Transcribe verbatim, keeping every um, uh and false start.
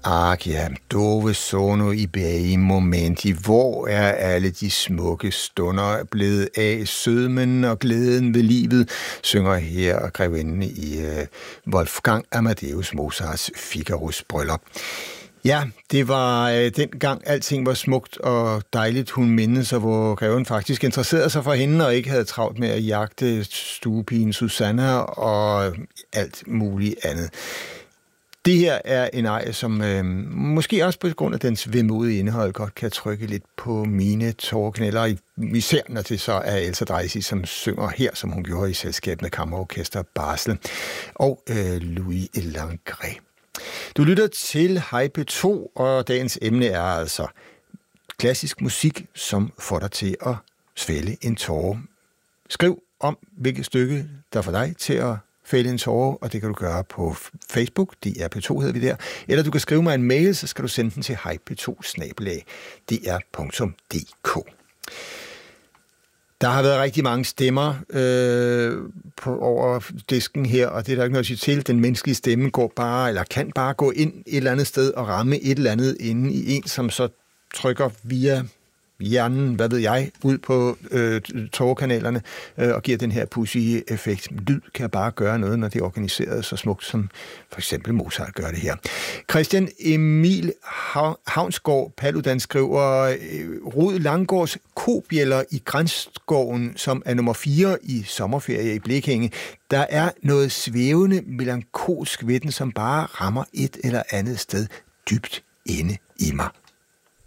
Ark, ja, dove sono i bei momenti. Hvor er alle de smukke stunder blevet af? Sødmen og glæden ved livet, synger her grevinden i uh, Wolfgang Amadeus Mozarts Figaros bryllup. Ja, det var øh, dengang alting var smukt og dejligt, hun mindes, og hvor greven faktisk interesserede sig for hende og ikke havde travlt med at jagte stuepigen Susanna og alt muligt andet. Det her er en arie, som øh, måske også på grund af dens vemodige indhold godt kan trykke lidt på mine tåreknælder, især når det så er Elsa Dreisig, som synger her, som hun gjorde i selskab med Kammerorkester Basel, og øh, Louis Langret. Du lytter til Hej P to, og dagens emne er altså klassisk musik, som får dig til at svælge en tåre. Skriv om, hvilket stykke der får dig til at fælde en tåre, og det kan du gøre på Facebook, D R P to hedder vi der, eller du kan skrive mig en mail, så skal du sende den til hej p to snabel-a d r punktum d k. Der har været rigtig mange stemmer øh, på, over disken her, og det er der ikke noget at sige til. Den menneskelige stemme går bare, eller kan bare gå ind et eller andet sted og ramme et eller andet inde i en, som så trykker via hjernen, hvad ved jeg, ud på øh, tårekanalerne øh, og giver den her pussy effekt. Lyd kan bare gøre noget, når det er organiseret så smukt, som for eksempel Mozart gør det her. Christian Emil Havnsgaard Paludan skriver, øh, Rud Langgårds Kobjælder i Grænskoven, som er nummer fire i sommerferie i Blekinge. Der er noget svævende, melankolsk ved den, som bare rammer et eller andet sted dybt inde i mig.